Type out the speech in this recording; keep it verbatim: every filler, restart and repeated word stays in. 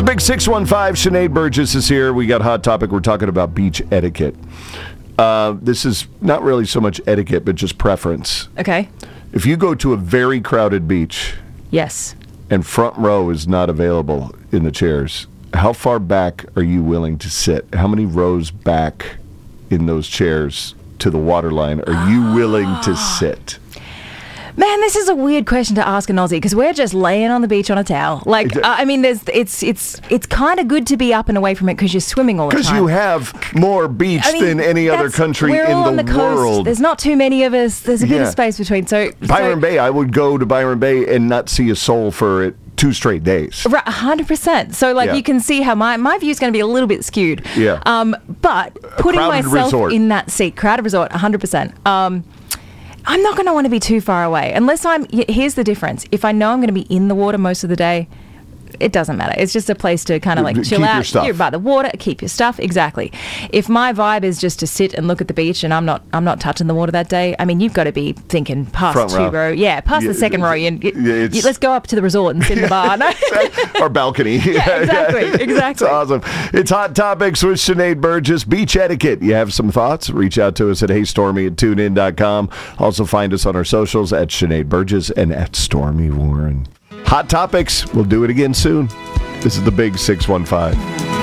the Big six one five. Sinead Burgess is here. We got Hot Topic. We're talking about beach etiquette. Uh, this is not really so much etiquette, but just preference. Okay. If you go to a very crowded beach... Yes. And front row is not available in the chairs, how far back are you willing to sit? How many rows back in those chairs to the waterline are you willing to sit? Man, this is a weird question to ask an Aussie because we're just laying on the beach on a towel. Like, uh, I mean, there's it's it's it's kind of good to be up and away from it because you're swimming all the time. Because you have more beach I mean, than any other country we're in all the, on the world. Coast. There's not too many of us. There's a bit yeah. of space between. So Byron so, Bay, I would go to Byron Bay and not see a soul for it. Two straight days. Right, one hundred percent. So, like, yeah. you can see how my, my view is going to be a little bit skewed. Yeah. Um, but putting myself resort. in that seat, crowded resort, one hundred percent. Um, I'm not going to want to be too far away. Unless I'm... Here's the difference. If I know I'm going to be in the water most of the day... It doesn't matter. It's just a place to kind of like chill keep out. Your stuff. You're by the water, keep your stuff. Exactly. If my vibe is just to sit and look at the beach and I'm not I'm not touching the water that day, I mean, you've got to be thinking past Front two row. row. Yeah, past yeah, the second row. And you, yeah, you, let's go up to the resort and sit in the bar. No? Or balcony. Yeah, exactly. Exactly. It's awesome. It's Hot Topics with Sinead Burgess. Beach etiquette. You have some thoughts? Reach out to us at hey stormy at tune in dot com. Also find us on our socials at Sinead Burgess and at Stormy Warren. Hot Topics. We'll do it again soon. This is the Big six one five.